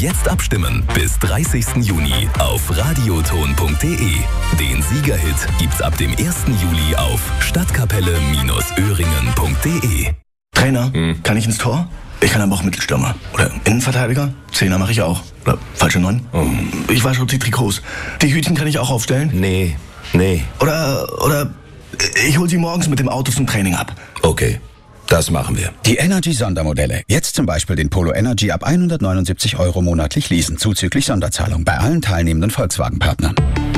Jetzt abstimmen bis 30. Juni auf radioton.de. Den Siegerhit gibt's ab dem 1. Juli auf stadtkapelle-öhringen.de. Trainer, kann ich ins Tor? Ich kann aber auch Mittelstürmer. Oder Innenverteidiger? Zehner mache ich auch. Oder falsche 9? Ich wasche die Trikots. Die Hütchen kann ich auch aufstellen? Nee. Oder ich hol sie morgens mit dem Auto zum Training ab. Okay, das machen wir. Die Energy-Sondermodelle. Jetzt zum Beispiel den Polo Energy ab 179 € monatlich leasen, zuzüglich Sonderzahlung bei allen teilnehmenden Volkswagen-Partnern.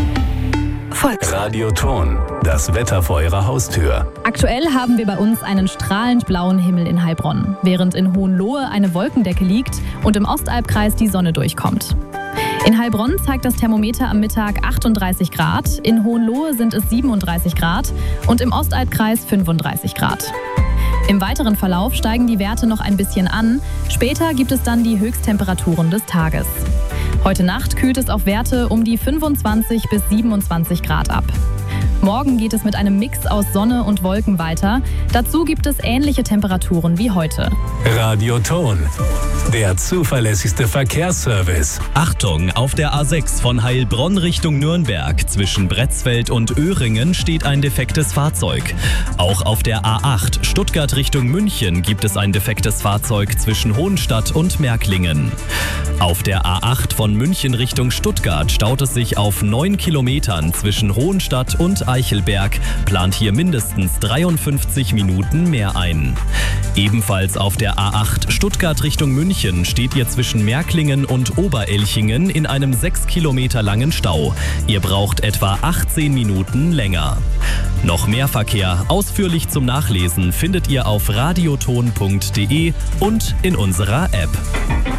Radioton, das Wetter vor Ihrer Haustür. Aktuell haben wir bei uns einen strahlend blauen Himmel in Heilbronn, während in Hohenlohe eine Wolkendecke liegt und im Ostalbkreis die Sonne durchkommt. In Heilbronn zeigt das Thermometer am Mittag 38 Grad, in Hohenlohe sind es 37 Grad und im Ostalbkreis 35 Grad. Im weiteren Verlauf steigen die Werte noch ein bisschen an, später gibt es dann die Höchsttemperaturen des Tages. Heute Nacht kühlt es auf Werte um die 25 bis 27 Grad ab. Morgen geht es mit einem Mix aus Sonne und Wolken weiter. Dazu gibt es ähnliche Temperaturen wie heute. Radioton, der zuverlässigste Verkehrsservice. Achtung, auf der A6 von Heilbronn Richtung Nürnberg zwischen Bretzfeld und Öhringen steht ein defektes Fahrzeug. Auch auf der A8 Stuttgart Richtung München gibt es ein defektes Fahrzeug zwischen Hohenstadt und Märklingen. Auf der A8 von München Richtung Stuttgart staut es sich auf 9 Kilometern zwischen Hohenstadt und Eichelberg, plant hier mindestens 53 Minuten mehr ein. Ebenfalls auf der A8 Stuttgart Richtung München steht ihr zwischen Märklingen und Oberelchingen in einem 6 Kilometer langen Stau. Ihr braucht etwa 18 Minuten länger. Noch mehr Verkehr ausführlich zum Nachlesen findet ihr auf radioton.de und in unserer App.